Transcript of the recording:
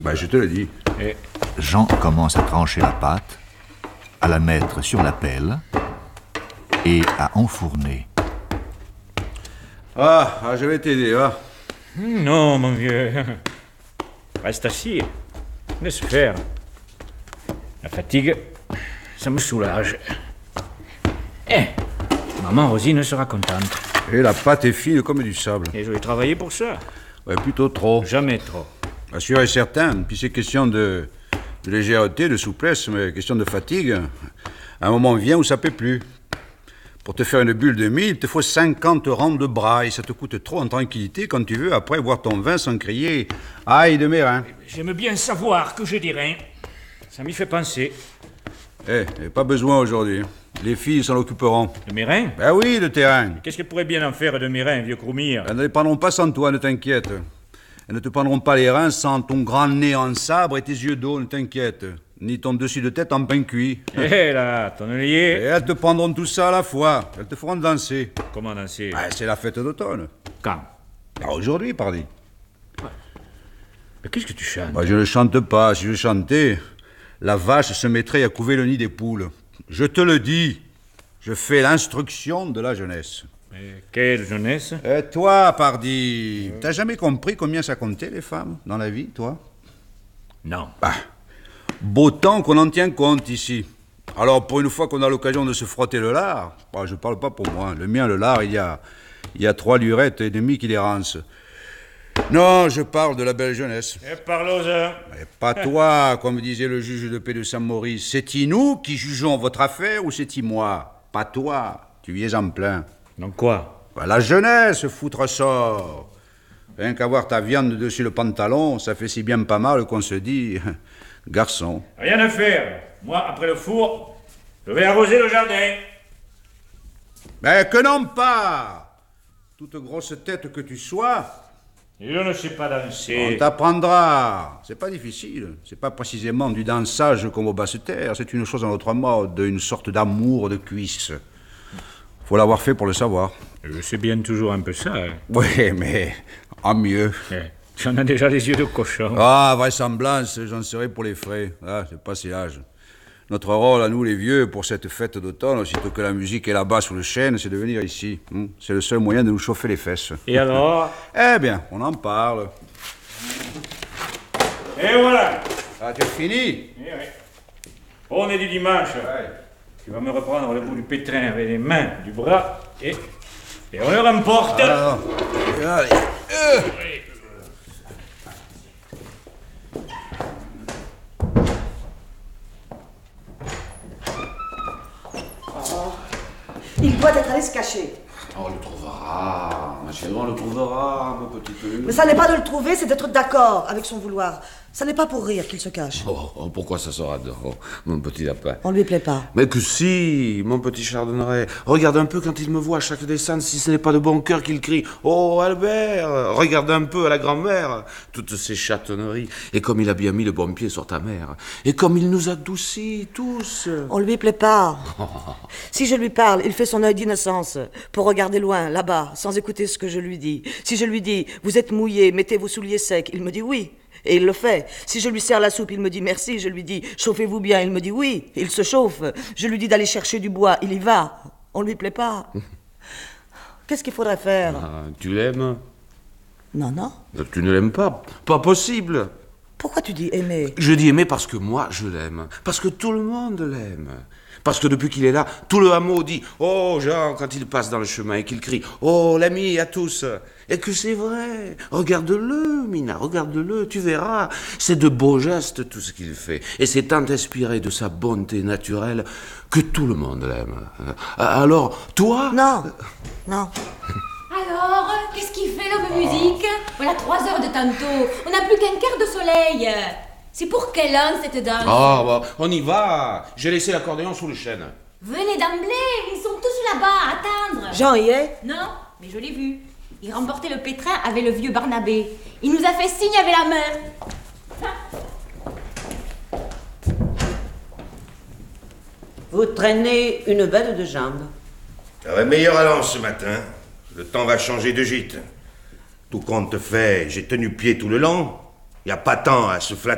Bah, je te le dis. Et... Jean commence à trancher la pâte, à la mettre sur la pelle et à enfourner. Je vais t'aider, va. Non, mon vieux. Reste assis. Laisse faire. La fatigue, ça me soulage. Maman Rosine sera contente. Et la pâte est fine comme du sable. Et je vais travailler pour ça. Ouais, plutôt trop. Jamais trop. Sûr et certain. Puis c'est question de légèreté, de souplesse, mais question de fatigue. Un moment vient où ça ne peut plus. Pour te faire une bulle de mie, il te faut 50 rangs de bras et ça te coûte trop en tranquillité quand tu veux après boire ton vin sans crier « Aïe de mes reins !» J'aime bien savoir que je dis rien. Ça m'y fait penser. Pas besoin aujourd'hui. Les filles s'en occuperont. De mes reins? Ben oui, de tes reins. Qu'est-ce qu'elles pourraient bien en faire de mes reins, vieux Croumire? Elles ne les prendront pas sans toi, ne t'inquiète. Elles ne te prendront pas les reins sans ton grand nez en sabre et tes yeux d'eau, ne t'inquiète. Ni ton dessus de tête en pain cuit. Là, tonnelier. Et elles te prendront tout ça à la fois. Elles te feront danser. Comment danser? C'est la fête d'automne. Quand? Aujourd'hui, pardi. Mais qu'est-ce que tu chantes? Je ne chante pas. Si je chantais, la vache se mettrait à couver le nid des poules. Je te le dis, je fais l'instruction de la jeunesse. Mais quelle jeunesse? Et toi, pardi, t'as jamais compris combien ça comptait, les femmes, dans la vie, toi? Non. Beau temps qu'on en tient compte ici. Alors, pour une fois qu'on a l'occasion de se frotter le lard, je parle pas pour moi, le mien, le lard, il y a 3 lurettes et demie qui dérancent. Non, je parle de la belle jeunesse. Et parlons-en. Mais pas toi, comme disait le juge de paix de Saint-Maurice. C'est-il nous qui jugeons votre affaire ou c'est-il moi? Pas toi, tu y es en plein. Donc quoi? La jeunesse, foutre sort. Rien qu'avoir ta viande dessus le pantalon, ça fait si bien pas mal qu'on se dit... Garçon. Rien à faire. Moi, après le four, je vais arroser le jardin. Mais que non pas! Toute grosse tête que tu sois... Je ne sais pas danser. On t'apprendra. C'est pas difficile. C'est pas précisément du dansage comme au basse-terre. C'est une chose en notre mode, une sorte d'amour de cuisse. Faut l'avoir fait pour le savoir. Je sais bien toujours un peu ça. Oui, mais en mieux. J'en ai déjà les yeux de cochon. Vraisemblance, j'en serai pour les frais. C'est pas si âge. Notre rôle à nous les vieux pour cette fête d'automne, aussitôt que la musique est là-bas sous le chêne, c'est de venir ici. C'est le seul moyen de nous chauffer les fesses. Et alors? Eh bien, on en parle. Et voilà. Tu as fini? Oui. On est du dimanche. Ouais. Tu vas me reprendre le bout du pétrin avec les mains, du bras, et on le remporte. Allez. Il doit être allé se cacher. On le trouvera, ma chérie, on le trouvera, ma petite lune. Mais ça n'est pas de le trouver, c'est d'être d'accord avec son vouloir. Ça n'est pas pour rire qu'il se cache. Pourquoi ça sera drôle, mon petit lapin? On lui plaît pas. Mais que si, mon petit chardonneret. Regarde un peu quand il me voit à chaque descente, si ce n'est pas de bon cœur qu'il crie « Oh, Albert !» Regarde un peu à la grand-mère, toutes ces chatonneries. Et comme il a bien mis le bon pied sur ta mère. Et comme il nous adoucit tous. On lui plaît pas. Si je lui parle, il fait son œil d'innocence pour regarder loin, là-bas, sans écouter ce que je lui dis. Si je lui dis « Vous êtes mouillé, mettez vos souliers secs », il me dit « Oui ». Et il le fait. Si je lui sers la soupe, il me dit merci. Je lui dis chauffez-vous bien. Il me dit oui. Il se chauffe. Je lui dis d'aller chercher du bois. Il y va. On lui plaît pas. Qu'est-ce qu'il faudrait faire? Tu l'aimes? Non. Tu ne l'aimes pas? Pas possible. Pourquoi tu dis aimer? Je dis aimer parce que moi, je l'aime. Parce que tout le monde l'aime. Parce que depuis qu'il est là, tout le hameau dit « Oh, Jean !» quand il passe dans le chemin et qu'il crie « Oh, l'ami à tous !» Et que c'est vrai. Regarde-le, Mina, regarde-le, tu verras. C'est de beaux gestes, tout ce qu'il fait. Et c'est tant inspiré de sa bonté naturelle que tout le monde l'aime. Alors, toi... Non. Alors, qu'est-ce qu'il fait, l'homme musique? Voilà 3 heures de tantôt. On n'a plus qu'un quart de soleil. C'est pour quelle heure cette danse? On y va. J'ai laissé l'accordéon sous le chêne. Venez d'emblée, ils sont tous là-bas à attendre. Jean y est? Non, mais je l'ai vu. Il remportait le pétrin avec le vieux Barnabé. Il nous a fait signe avec la main. Vous traînez une belle de jambes. J'aurais meilleur allant ce matin. Le temps va changer de gîte. Tout compte fait, j'ai tenu pied tout le long. Il n'y a pas tant à se flatter.